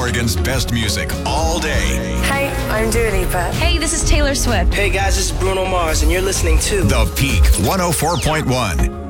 Oregon's best music all day. Hey, I'm Dua Lipa. Hey, this is Taylor Swift. Hey guys, this is Bruno Mars, and you're listening to The Peak 104.1.